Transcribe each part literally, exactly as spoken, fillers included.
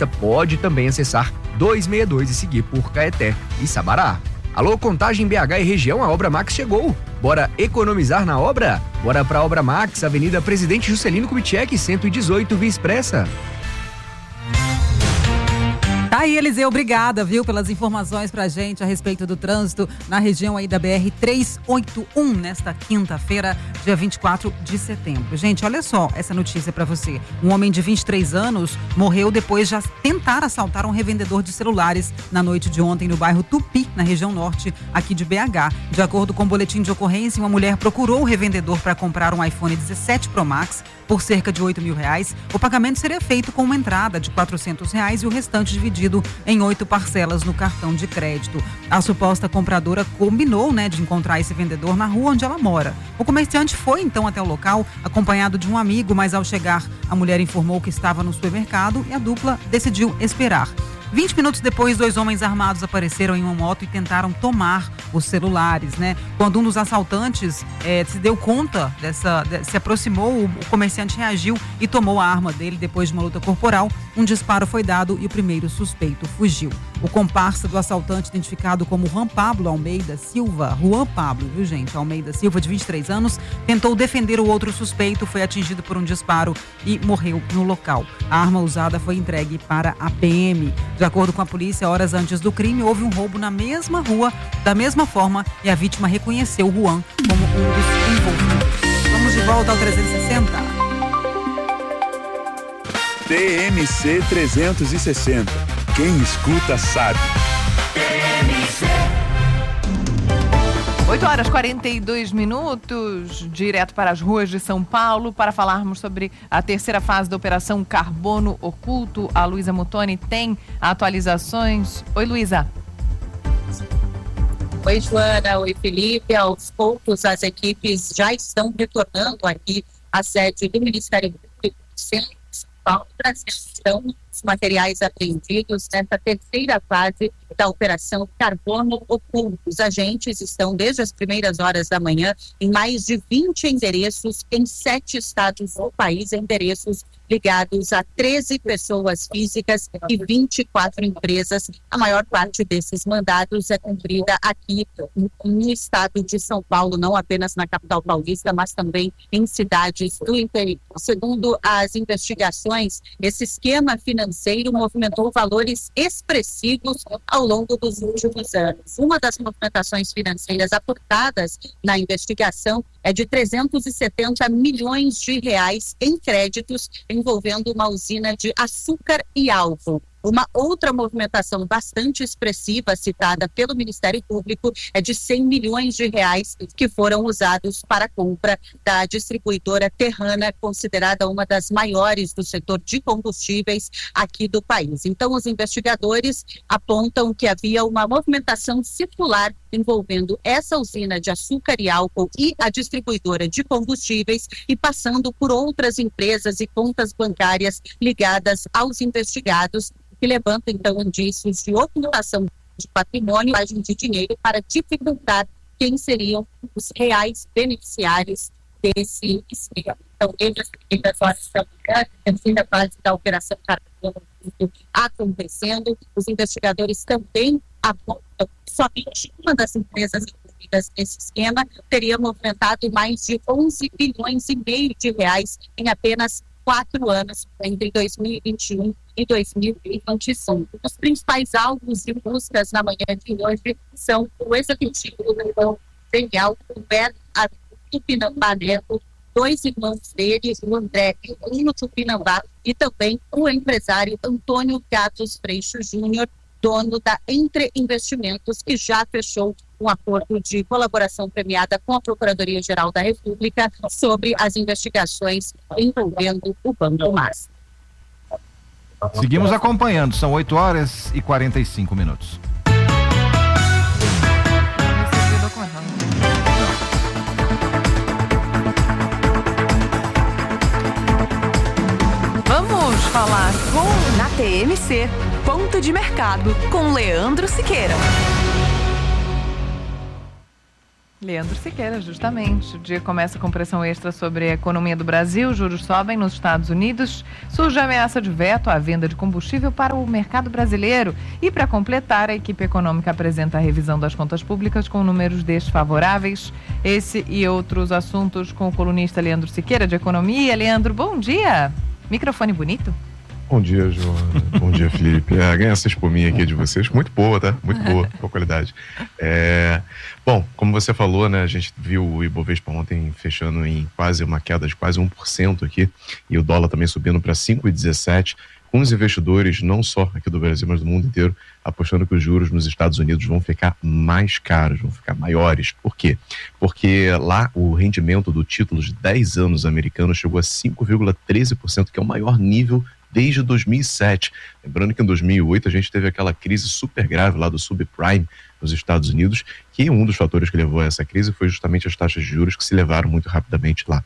motorista pode também acessar duzentos e sessenta e dois e seguir por Caeté e Sabará. Alô, Contagem B H e região, a Obra Max chegou. Bora economizar na obra? Bora pra Obra Max, Avenida Presidente Juscelino Kubitschek, cento e dezoito, Via Expressa. Tá aí, Eliseu, obrigada, viu, pelas informações pra gente a respeito do trânsito na região aí da B R trezentos e oitenta e um, nesta quinta-feira, dia vinte e quatro de setembro. Gente, olha só essa notícia pra você. Um homem de vinte e três anos morreu depois de tentar assaltar um revendedor de celulares na noite de ontem no bairro Tupi, na região norte aqui de B H. De acordo com o boletim de ocorrência, uma mulher procurou o revendedor para comprar um iPhone dezessete Pro Max por cerca de oito mil reais. O pagamento seria feito com uma entrada de quatrocentos reais e o restante dividido em oito parcelas no cartão de crédito. A suposta compradora combinou, né, de encontrar esse vendedor na rua onde ela mora. O comerciante foi então até o local, acompanhado de um amigo, mas ao chegar, a mulher informou que estava no supermercado e a dupla decidiu esperar. vinte minutos depois, dois homens armados apareceram em uma moto e tentaram tomar os celulares, né? Quando um dos assaltantes eh, se deu conta dessa, de, se aproximou, o comerciante reagiu e tomou a arma dele. Depois de uma luta corporal, um disparo foi dado e o primeiro suspeito fugiu. O comparsa do assaltante, identificado como Juan Pablo Almeida Silva, Juan Pablo, viu gente? Almeida Silva, de vinte e três anos, tentou defender o outro suspeito, foi atingido por um disparo e morreu no local. A arma usada foi entregue para a P M. De acordo com a polícia, horas antes do crime, houve um roubo na mesma rua, da mesma forma, e a vítima reconheceu o Juan como um dos envolvidos. Vamos de volta ao trezentos e sessenta. T M C trezentos e sessenta. Quem escuta sabe. oito horas e quarenta e dois minutos, direto para as ruas de São Paulo, para falarmos sobre a terceira fase da Operação Carbono Oculto. A Luísa Muttoni tem atualizações. Oi, Luísa. Oi, Joana. Oi, Felipe. Aos poucos, as equipes já estão retornando aqui à sede do Ministério Público do Centro de São Paulo, trazendo os materiais apreendidos nessa terceira fase da Operação Carbono Oculto. Os agentes estão desde as primeiras horas da manhã em mais de vinte endereços em sete estados do país, endereços ligados a treze pessoas físicas e vinte e quatro empresas. A maior parte desses mandados é cumprida aqui no estado de São Paulo, não apenas na capital paulista, mas também em cidades do interior. Segundo as investigações, esse esquema financeiro movimentou valores expressivos ao longo dos últimos anos. Uma das movimentações financeiras aportadas na investigação é de trezentos e setenta milhões de reais em créditos envolvendo uma usina de açúcar e álcool. Uma outra movimentação bastante expressiva citada pelo Ministério Público é de cem milhões de reais que foram usados para a compra da distribuidora Terrana, considerada uma das maiores do setor de combustíveis aqui do país. Então, os investigadores apontam que havia uma movimentação circular envolvendo essa usina de açúcar e álcool e a distribuidora de combustíveis e passando por outras empresas e contas bancárias ligadas aos investigados, que levanta, então, indícios de ocultação de patrimônio e lavagem de dinheiro para dificultar quem seriam os reais beneficiários desse esquema. Então, desde as primeiras horas da manhã, a terceira fase da Operação Carbono acontecendo, os investigadores também apontam que somente uma das empresas envolvidas nesse esquema teria movimentado mais de onze bilhões e meio de reais em apenas quatro anos, entre dois mil e vinte e um e dois mil e vinte e cinco. Os principais alvos de buscas na manhã de hoje são o executivo do Banco Genial, o Roberto Tupinambá Neto, dois irmãos dele, o André e o Tupinambá, e também o empresário Antônio Gatos Freixo Júnior, dono da Entre Investimentos, que já fechou um acordo de colaboração premiada com a Procuradoria-Geral da República sobre as investigações envolvendo o Banco Master. Seguimos acompanhando, são oito horas e quarenta e cinco minutos. Vamos falar com na T M C, Ponto de Mercado, com Leandro Siqueira. Leandro Siqueira, justamente. O dia começa com pressão extra sobre a economia do Brasil, juros sobem nos Estados Unidos, surge a ameaça de veto à venda de combustível para o mercado brasileiro. E para completar, a equipe econômica apresenta a revisão das contas públicas com números desfavoráveis. Esse e outros assuntos com o colunista Leandro Siqueira, de Economia. Leandro, bom dia. Microfone bonito. Bom dia, Joana. Bom dia, Felipe. É, ganha essa espuminha aqui de vocês. Muito boa, tá? Muito boa, boa qualidade. É, bom, como você falou, né? A gente viu o Ibovespa ontem fechando em quase uma queda de quase um por cento aqui. E o dólar também subindo para cinco vírgula dezessete. Com os investidores, não só aqui do Brasil, mas do mundo inteiro, apostando que os juros nos Estados Unidos vão ficar mais caros, vão ficar maiores. Por quê? Porque lá o rendimento do título de dez anos americano chegou a cinco vírgula treze por cento, que é o maior nível desde dois mil e sete. Lembrando que em dois mil e oito a gente teve aquela crise super grave lá do subprime nos Estados Unidos, que um dos fatores que levou a essa crise foi justamente as taxas de juros que se elevaram muito rapidamente lá.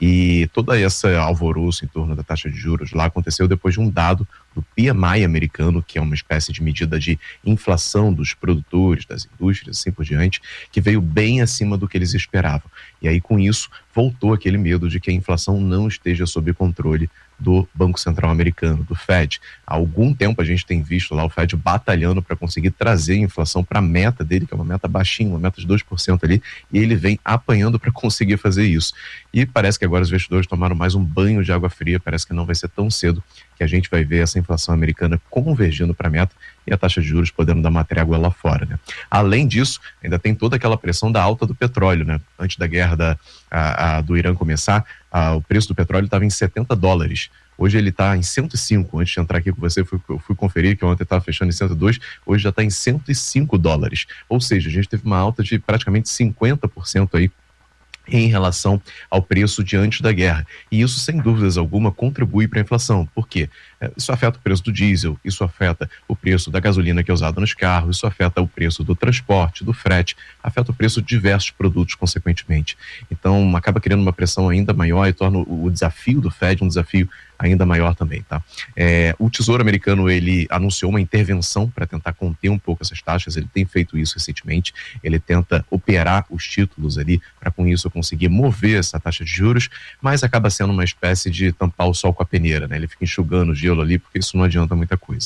E toda essa alvoroço em torno da taxa de juros lá aconteceu depois de um dado do P M I americano, que é uma espécie de medida de inflação dos produtores, das indústrias, assim por diante, que veio bem acima do que eles esperavam. E aí, com isso, voltou aquele medo de que a inflação não esteja sob controle do Banco Central americano, do Fed. Há algum tempo a gente tem visto lá o Fed batalhando para conseguir trazer a inflação para a meta dele, que é uma meta baixinha, uma meta de dois por cento ali, e ele vem apanhando para conseguir fazer isso. E parece que agora os investidores tomaram mais um banho de água fria, parece que não vai ser tão cedo que a gente vai ver essa inflação americana convergindo para a meta e a taxa de juros podendo dar uma trégua lá fora, né? Além disso, ainda tem toda aquela pressão da alta do petróleo, né? Antes da guerra da, a, a, do Irã começar, a, o preço do petróleo estava em setenta dólares. Hoje ele está em cento e cinco. Antes de entrar aqui com você, fui, eu fui conferir que ontem estava fechando em cento e dois, hoje já está em cento e cinco dólares. Ou seja, a gente teve uma alta de praticamente cinquenta por cento aí em relação ao preço de antes da guerra. E isso, sem dúvidas alguma, contribui para a inflação. Por quê? Isso afeta o preço do diesel, isso afeta o preço da gasolina que é usada nos carros, isso afeta o preço do transporte, do frete, afeta o preço de diversos produtos, consequentemente. Então, acaba criando uma pressão ainda maior e torna o desafio do Fed um desafio ainda maior também, tá? É, o Tesouro americano, ele anunciou uma intervenção para tentar conter um pouco essas taxas, ele tem feito isso recentemente, ele tenta operar os títulos ali, para com isso conseguir mover essa taxa de juros, mas acaba sendo uma espécie de tampar o sol com a peneira, né? Ele fica enxugando o gelo ali, porque isso não adianta muita coisa.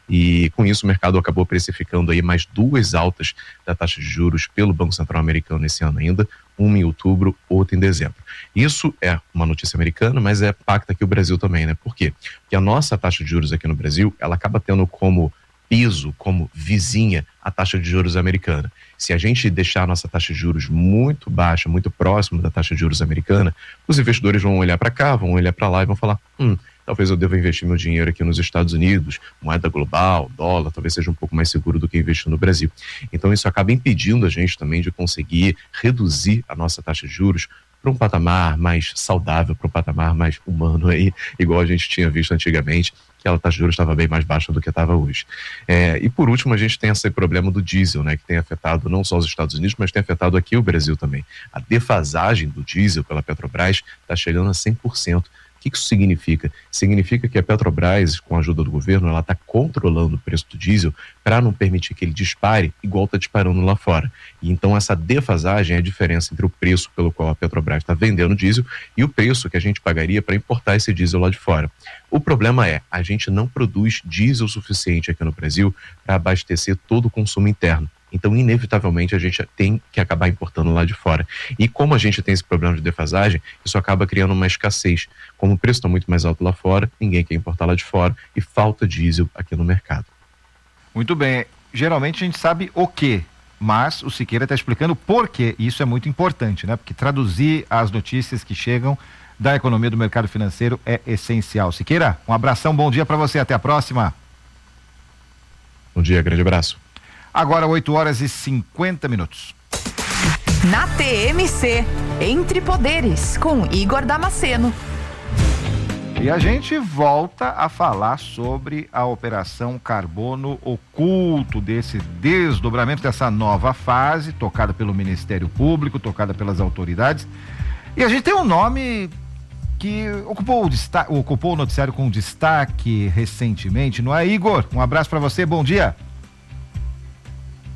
E com isso o mercado acabou precificando aí mais duas altas da taxa de juros pelo Banco Central americano esse ano ainda, uma em outubro, outra em dezembro. Isso é uma notícia americana, mas é pacta aqui o Brasil também, né? Por quê? Porque a nossa taxa de juros aqui no Brasil, ela acaba tendo como piso, como vizinha, a taxa de juros americana. Se a gente deixar a nossa taxa de juros muito baixa, muito próximo da taxa de juros americana, os investidores vão olhar para cá, vão olhar para lá e vão falar, hum, talvez eu deva investir meu dinheiro aqui nos Estados Unidos, moeda global, dólar, talvez seja um pouco mais seguro do que investir no Brasil. Então isso acaba impedindo a gente também de conseguir reduzir a nossa taxa de juros para um patamar mais saudável, para um patamar mais humano aí, igual a gente tinha visto antigamente, que a taxa de juros estava bem mais baixa do que estava hoje. É, e por último, a gente tem esse problema do diesel, né, que tem afetado não só os Estados Unidos, mas tem afetado aqui o Brasil também. A defasagem do diesel pela Petrobras está chegando a cem por cento. O que isso significa? Significa que a Petrobras, com a ajuda do governo, ela está controlando o preço do diesel para não permitir que ele dispare igual está disparando lá fora. E então essa defasagem é a diferença entre o preço pelo qual a Petrobras está vendendo diesel e o preço que a gente pagaria para importar esse diesel lá de fora. O problema é, a gente não produz diesel suficiente aqui no Brasil para abastecer todo o consumo interno. Então, inevitavelmente, a gente tem que acabar importando lá de fora. E como a gente tem esse problema de defasagem, isso acaba criando uma escassez. Como o preço está muito mais alto lá fora, ninguém quer importar lá de fora e falta diesel aqui no mercado. Muito bem. Geralmente a gente sabe o quê, mas o Siqueira está explicando por quê. E isso é muito importante, né? Porque traduzir as notícias que chegam da economia do mercado financeiro é essencial. Siqueira, um abração, bom dia para você, até a próxima. Bom dia, grande abraço. Agora oito horas e cinquenta minutos. Na T M C, Entre Poderes, com Igor Damasceno. E a gente volta a falar sobre a Operação Carbono Oculto, desse desdobramento, dessa nova fase, tocada pelo Ministério Público, tocada pelas autoridades. E a gente tem um nome que ocupou o, destaque, ocupou o noticiário com destaque recentemente, não é, Igor? Um abraço para você, bom dia.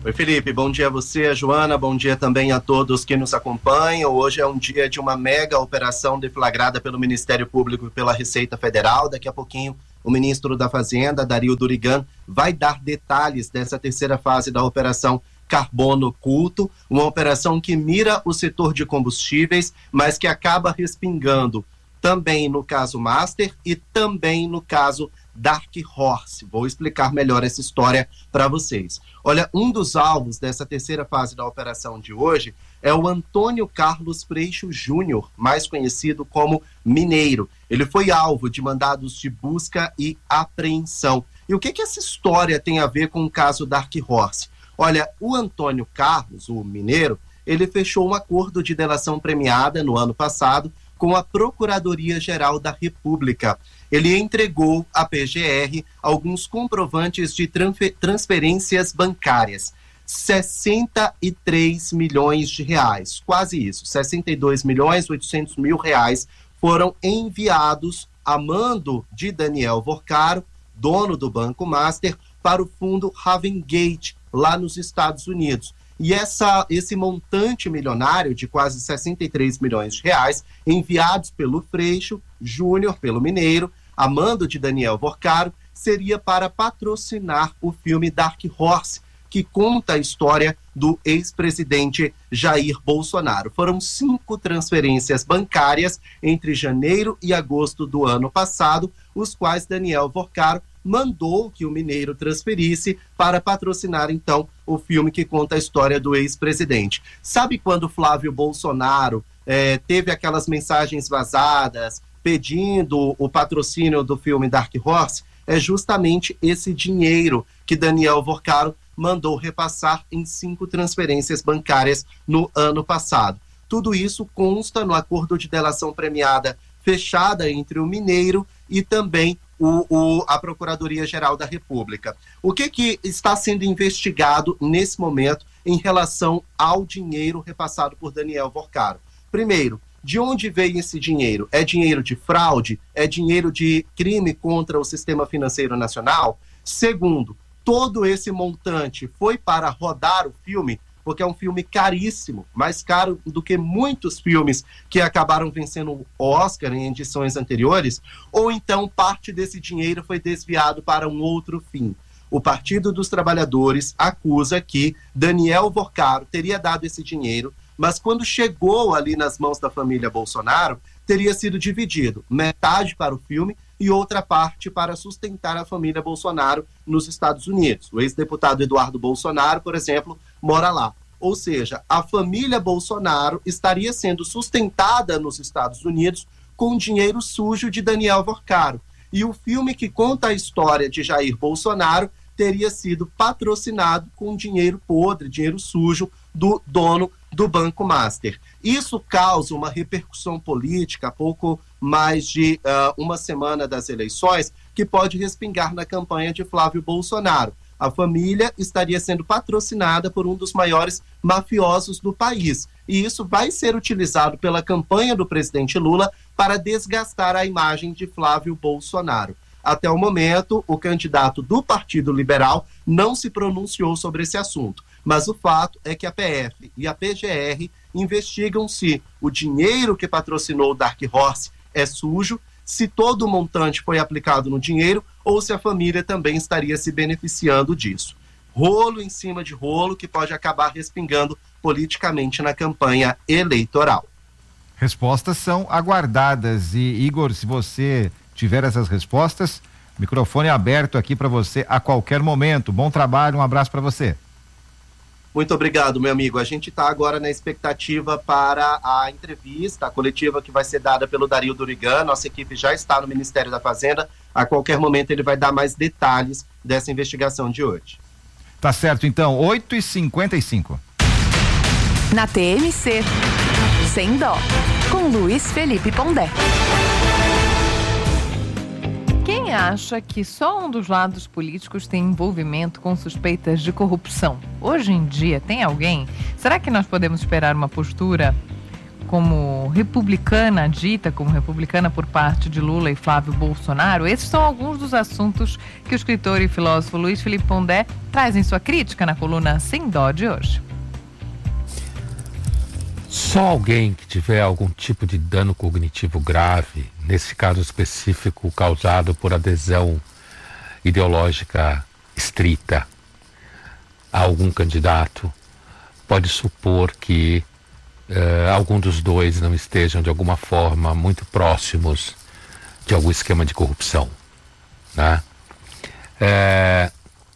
Oi, Felipe, bom dia a você, a Joana, bom dia também a todos que nos acompanham. Hoje é um dia de uma mega operação deflagrada pelo Ministério Público e pela Receita Federal. Daqui a pouquinho o ministro da Fazenda, Dario Durigan, vai dar detalhes dessa terceira fase da Operação Carbono Oculto, uma operação que mira o setor de combustíveis, mas que acaba respingando também no caso Master e também no caso Dark Horse. Vou explicar melhor essa história para vocês. Olha, um dos alvos dessa terceira fase da operação de hoje é o Antônio Carlos Freixo Júnior, mais conhecido como Mineiro. Ele foi alvo de mandados de busca e apreensão. E o que que essa história tem a ver com o caso Dark Horse? Olha, o Antônio Carlos, o Mineiro, ele fechou um acordo de delação premiada no ano passado com a Procuradoria-Geral da República. Ele entregou à P G R alguns comprovantes de transferências bancárias. sessenta e três milhões de reais, quase isso, sessenta e dois milhões e oitocentos mil reais foram enviados a mando de Daniel Vorcaro, dono do Banco Master, para o fundo Ravengate, lá nos Estados Unidos. E essa, esse montante milionário de quase sessenta e três milhões de reais, enviados pelo Freixo Júnior, pelo Mineiro, a mando de Daniel Vorcaro, seria para patrocinar o filme Dark Horse, que conta a história do ex-presidente Jair Bolsonaro. Foram cinco transferências bancárias entre janeiro e agosto do ano passado, os quais Daniel Vorcaro mandou que o Mineiro transferisse para patrocinar, então, o filme que conta a história do ex-presidente. Sabe quando Flávio Bolsonaro eh, teve aquelas mensagens vazadas pedindo o patrocínio do filme Dark Horse? É justamente esse dinheiro que Daniel Vorcaro mandou repassar em cinco transferências bancárias no ano passado. Tudo isso consta no acordo de delação premiada fechada entre o Mineiro e também o, o, a Procuradoria-Geral da República. O que, que está sendo investigado nesse momento em relação ao dinheiro repassado por Daniel Vorcaro? Primeiro, de onde veio esse dinheiro? É dinheiro de fraude? É dinheiro de crime contra o sistema financeiro nacional? Segundo, todo esse montante foi para rodar o filme, porque é um filme caríssimo, mais caro do que muitos filmes que acabaram vencendo o Oscar em edições anteriores, ou então parte desse dinheiro foi desviado para um outro fim. O Partido dos Trabalhadores acusa que Daniel Vorcaro teria dado esse dinheiro, mas quando chegou ali nas mãos da família Bolsonaro, teria sido dividido, metade para o filme e outra parte para sustentar a família Bolsonaro nos Estados Unidos. O ex-deputado Eduardo Bolsonaro, por exemplo, mora lá. Ou seja, a família Bolsonaro estaria sendo sustentada nos Estados Unidos com dinheiro sujo de Daniel Vorcaro. E o filme que conta a história de Jair Bolsonaro teria sido patrocinado com dinheiro podre, dinheiro sujo do dono do Banco Master. Isso causa uma repercussão política há pouco mais de uh, uma semana das eleições, que pode respingar na campanha de Flávio Bolsonaro. A família estaria sendo patrocinada por um dos maiores mafiosos do país. E isso vai ser utilizado pela campanha do presidente Lula para desgastar a imagem de Flávio Bolsonaro. Até o momento, o candidato do Partido Liberal não se pronunciou sobre esse assunto. Mas o fato é que a P F e a P G R investigam se o dinheiro que patrocinou o Dark Horse é sujo, se todo o montante foi aplicado no dinheiro ou se a família também estaria se beneficiando disso. Rolo em cima de rolo que pode acabar respingando politicamente na campanha eleitoral. Respostas são aguardadas e, Igor, se você tiver essas respostas, microfone aberto aqui para você a qualquer momento. Bom trabalho, um abraço para você. Muito obrigado, meu amigo. A gente está agora na expectativa para a entrevista, a coletiva que vai ser dada pelo Dario Durigan. Nossa equipe já está no Ministério da Fazenda. A qualquer momento ele vai dar mais detalhes dessa investigação de hoje. Tá certo, então, oito e cinquenta e cinco. Na T M C, Sem Dó, com Luiz Felipe Pondé. Quem acha que só um dos lados políticos tem envolvimento com suspeitas de corrupção? Hoje em dia, tem alguém? Será que nós podemos esperar uma postura como republicana, dita como republicana por parte de Lula e Flávio Bolsonaro. Esses são alguns dos assuntos que o escritor e filósofo Luiz Felipe Pondé traz em sua crítica na coluna Sem Dó de hoje. Só alguém que tiver algum tipo de dano cognitivo grave, nesse caso específico causado por adesão ideológica estrita a algum candidato, pode supor que uh, algum dos dois não estejam de alguma forma muito próximos de algum esquema de corrupção, né? É,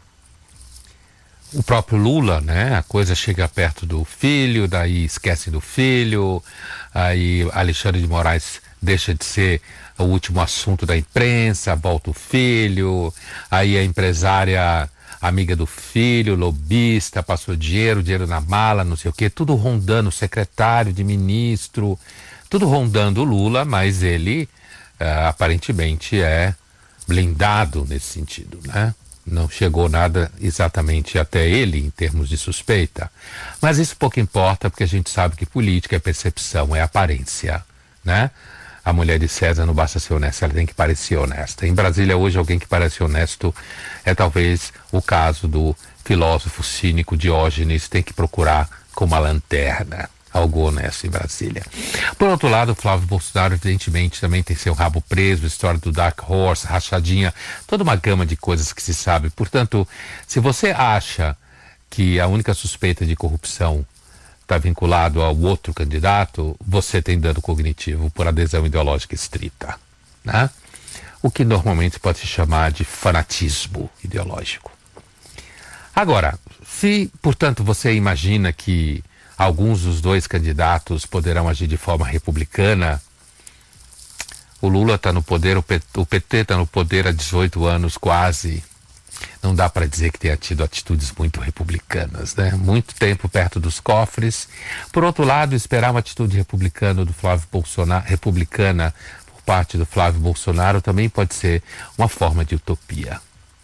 o próprio Lula, né? A coisa chega perto do filho, daí esquecem do filho, aí Alexandre de Moraes deixa de ser o último assunto da imprensa, volta o filho, aí a empresária amiga do filho, lobista, passou dinheiro, dinheiro na mala, não sei o quê, tudo rondando o secretário de ministro, tudo rondando o Lula, mas ele uh, aparentemente é blindado nesse sentido, né? Não chegou nada exatamente até ele em termos de suspeita, mas isso pouco importa, porque a gente sabe que política é percepção, é aparência, né? A mulher de César não basta ser honesta, ela tem que parecer honesta. Em Brasília hoje alguém que parece honesto é talvez o caso do filósofo cínico Diógenes, tem que procurar com uma lanterna algo honesto em Brasília. Por outro lado, o Flávio Bolsonaro evidentemente também tem seu rabo preso, história do Dark Horse, rachadinha, toda uma gama de coisas que se sabe. Portanto, se você acha que a única suspeita de corrupção está vinculado ao outro candidato, você tem dano cognitivo por adesão ideológica estrita, né? O que normalmente pode se chamar de fanatismo ideológico. Agora, se, portanto, você imagina que alguns dos dois candidatos poderão agir de forma republicana, o Lula está no poder, o P T está no poder há dezoito anos quase. Não dá para dizer que tenha tido atitudes muito republicanas, né? Muito tempo perto dos cofres. Por outro lado, esperar uma atitude republicana do Flávio Bolsonaro, republicana por parte do Flávio Bolsonaro também pode ser uma forma de utopia.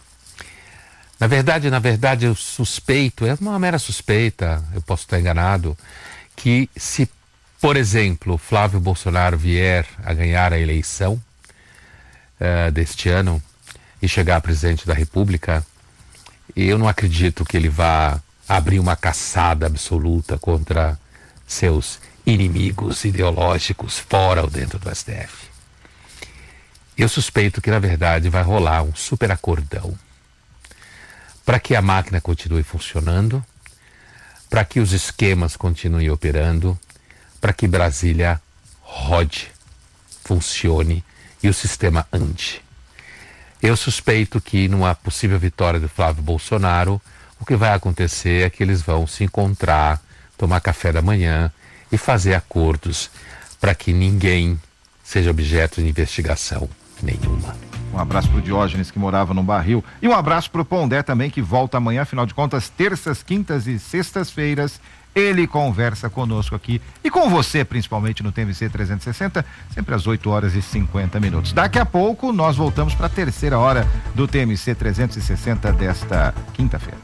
Na verdade, na verdade, eu suspeito, é uma mera suspeita, eu posso estar enganado, que se, por exemplo, Flávio Bolsonaro vier a ganhar a eleição uh, deste ano, e chegar a presidente da República, eu não acredito que ele vá abrir uma caçada absoluta contra seus inimigos ideológicos fora ou dentro do S T F. Eu suspeito que, na verdade, vai rolar um super acordão para que a máquina continue funcionando, para que os esquemas continuem operando, para que Brasília rode, funcione e o sistema ande. Eu suspeito que numa possível vitória do Flávio Bolsonaro, o que vai acontecer é que eles vão se encontrar, tomar café da manhã e fazer acordos para que ninguém seja objeto de investigação nenhuma. Um abraço pro Diógenes, que morava no barril, e um abraço pro Pondé também, que volta amanhã, afinal de contas, terças, quintas e sextas-feiras, ele conversa conosco aqui e com você, principalmente no T M C trezentos e sessenta, sempre às oito horas e cinquenta minutos. Daqui a pouco nós voltamos para a terceira hora do T M C trezentos e sessenta desta quinta-feira.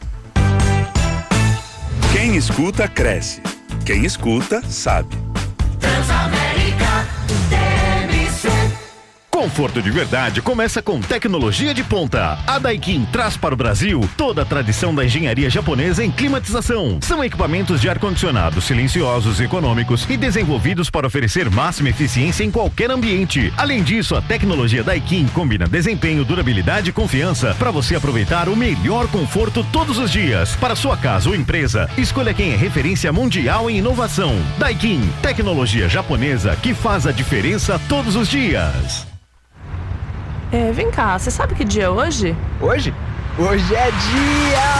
Quem escuta, cresce. Quem escuta, sabe. Transamérica, T M C. Conforto de verdade começa com tecnologia de ponta. A Daikin traz para o Brasil toda a tradição da engenharia japonesa em climatização. São equipamentos de ar-condicionado silenciosos, econômicos e desenvolvidos para oferecer máxima eficiência em qualquer ambiente. Além disso, a tecnologia Daikin combina desempenho, durabilidade e confiança para você aproveitar o melhor conforto todos os dias. Para sua casa ou empresa, escolha quem é referência mundial em inovação. Daikin, tecnologia japonesa que faz a diferença todos os dias. É, vem cá, você sabe que dia é hoje? Hoje? Hoje é dia